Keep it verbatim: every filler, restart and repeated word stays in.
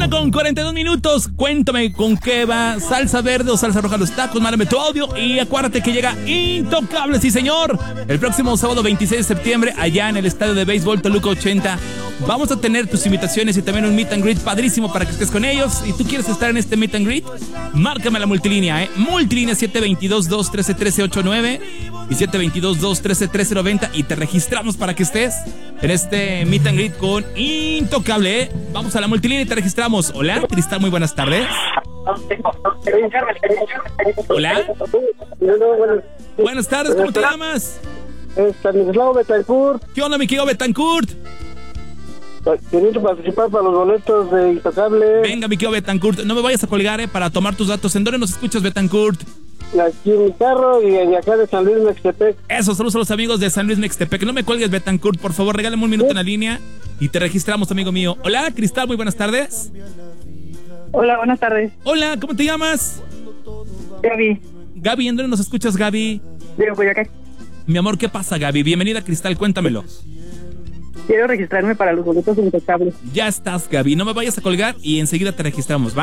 Una con cuarenta y dos minutos. Cuéntame con qué va. Salsa verde o salsa roja los tacos. Mándame tu audio. Y acuérdate que llega Intocable, sí señor. El próximo sábado veintiséis de septiembre, allá en el estadio de béisbol Toluca ochenta. Vamos a tener tus invitaciones y también un meet and greet padrísimo para que estés con ellos. ¿Y tú quieres estar en este meet and greet? Márcame la multilínea, ¿eh? Multilínea siete dos dos, dos uno tres, uno tres ocho nueve y siete dos dos, dos uno tres, uno tres cero nueve cero y te registramos para que estés en este meet and greet con Intocable, ¿eh? Vamos a la multilínea y te registramos. Hola, Cristal, muy buenas tardes. Hola. Buenas tardes, ¿cómo te llamas? Stanislao Betancourt. ¿Qué onda, mi querido Betancourt? Quiero participar para los boletos de Intocable. Venga, mi querido Betancourt, no me vayas a colgar, eh, para tomar tus datos. ¿En dónde nos escuchas, Betancourt? Aquí en mi carro y en acá de San Luis Mextepec. Eso, saludos a los amigos de San Luis Mextepec. No me cuelgues, Betancourt, por favor, regálame un minuto en la línea y te registramos, amigo mío. Hola, Cristal, muy buenas tardes. Hola, buenas tardes. Hola, ¿cómo te llamas? Gaby. Gaby, ¿en dónde nos escuchas, Gaby? Digo, pues acá. Mi amor, ¿qué pasa, Gaby? Bienvenida, Cristal, cuéntamelo. Quiero registrarme para los boletos de Intocable. Ya estás, Gaby. No me vayas a colgar y enseguida te registramos, ¿va?